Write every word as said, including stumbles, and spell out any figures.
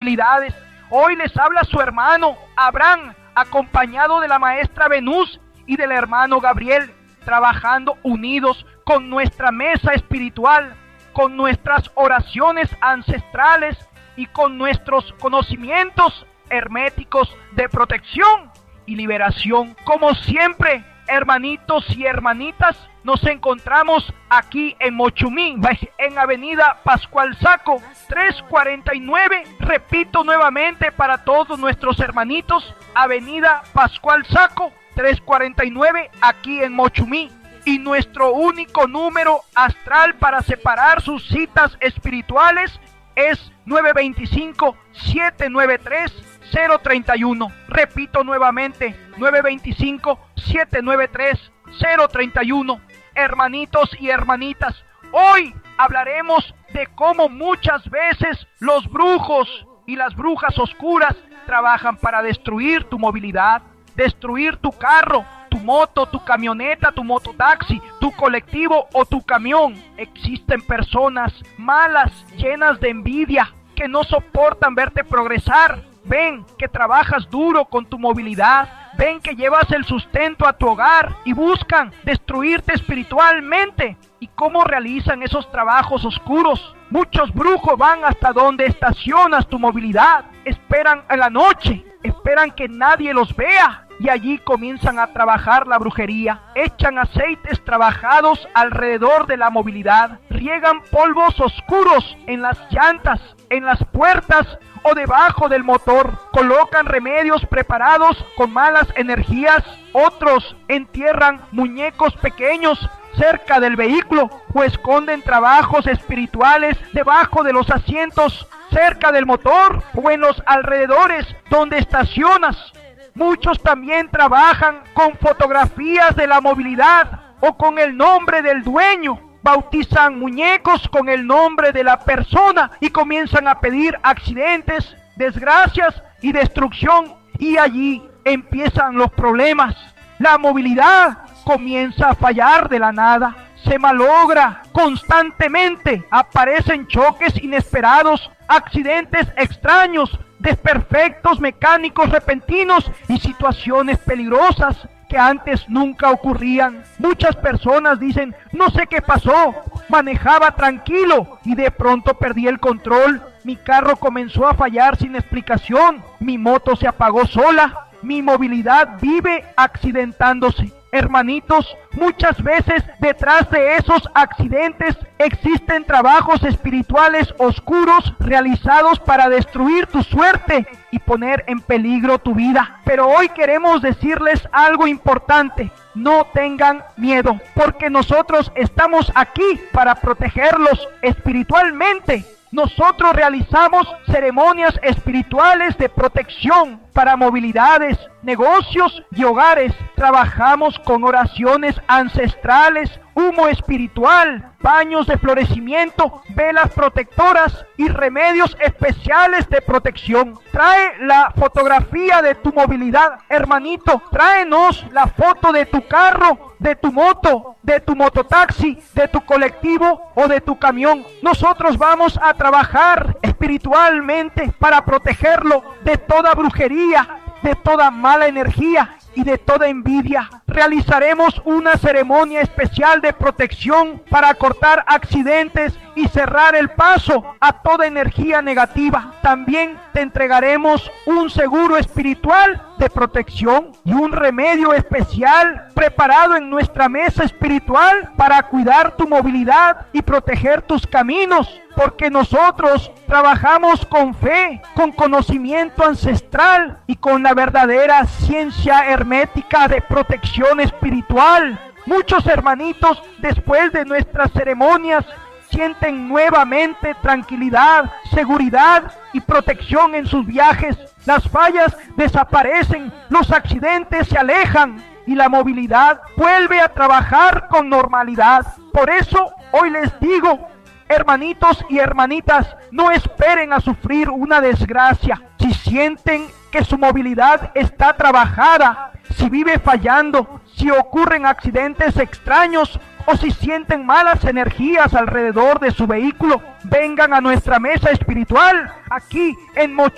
posibilidades. Hoy les habla su hermano Abraham, acompañado de la maestra Venus y del hermano Gabriel, trabajando unidos con nuestra mesa espiritual, con nuestras oraciones ancestrales y con nuestros conocimientos herméticos de protección y liberación. Como siempre, hermanitos y hermanitas, nos encontramos aquí en Mochumí, en Avenida Pascual Saco, trescientos cuarenta y nueve. Repito nuevamente para todos nuestros hermanitos, Avenida Pascual Saco, trescientos cuarenta y nueve, aquí en Mochumí. Y nuestro único número astral para separar sus citas espirituales es nueve dos cinco, siete nueve tres, cero tres uno. Repito nuevamente, nueve dos cinco, siete nueve tres, cero tres uno. Hermanitos y hermanitas, hoy hablaremos de cómo muchas veces los brujos y las brujas oscuras trabajan para destruir tu movilidad, destruir tu carro, tu moto, tu camioneta, tu mototaxi, tu colectivo o tu camión. Existen personas malas, llenas de envidia, que no soportan verte progresar. Ven que trabajas duro con tu movilidad, ven que llevas el sustento a tu hogar y buscan destruirte espiritualmente. ¿Y cómo realizan esos trabajos oscuros? Muchos brujos van hasta donde estacionas tu movilidad, esperan a la noche, esperan que nadie los vea y allí comienzan a trabajar la brujería. Echan aceites trabajados alrededor de la movilidad, riegan polvos oscuros en las llantas, en las puertas o debajo del motor, colocan remedios preparados con malas energías. Otros entierran muñecos pequeños cerca del vehículo o esconden trabajos espirituales debajo de los asientos, cerca del motor o en los alrededores donde estacionas. Muchos también trabajan con fotografías de la movilidad o con el nombre del dueño. Bautizan muñecos con el nombre de la persona y comienzan a pedir accidentes, desgracias y destrucción. Y allí empiezan los problemas. La movilidad comienza a fallar de la nada. Se malogra constantemente. Aparecen choques inesperados, accidentes extraños, desperfectos mecánicos repentinos y situaciones peligrosas que antes nunca ocurrían. Muchas personas dicen, no sé qué pasó, manejaba tranquilo y de pronto perdí el control. Mi carro comenzó a fallar sin explicación, mi moto se apagó sola, mi movilidad vive accidentándose. Hermanitos, muchas veces detrás de esos accidentes existen trabajos espirituales oscuros realizados para destruir tu suerte y poner en peligro tu vida. Pero hoy queremos decirles algo importante. No tengan miedo, porque nosotros estamos aquí para protegerlos espiritualmente. Nosotros realizamos ceremonias espirituales de protección para movilidades, negocios y hogares. Trabajamos con oraciones ancestrales, humo espiritual, baños de florecimiento, velas protectoras y remedios especiales de protección. Trae la fotografía de tu movilidad, hermanito. Tráenos la foto de tu carro, de tu moto, de tu mototaxi, de tu colectivo o de tu camión. Nosotros vamos a trabajar espiritualmente para protegerlo de toda brujería, de toda mala energía y de toda envidia. Realizaremos una ceremonia especial de protección para cortar accidentes y cerrar el paso a toda energía negativa. También te entregaremos un seguro espiritual de protección y un remedio especial preparado en nuestra mesa espiritual para cuidar tu movilidad y proteger tus caminos, porque nosotros trabajamos con fe, con conocimiento ancestral y con la verdadera ciencia hermética de protección espiritual. Muchos hermanitos, después de nuestras ceremonias, sienten nuevamente tranquilidad, seguridad y protección en sus viajes. Las fallas desaparecen, los accidentes se alejan y la movilidad vuelve a trabajar con normalidad. Por eso hoy les digo, hermanitos y hermanitas, no esperen a sufrir una desgracia. Si sienten que su movilidad está trabajada, si vive fallando, si ocurren accidentes extraños o si sienten malas energías alrededor de su vehículo, vengan a nuestra mesa espiritual aquí en Mochumí.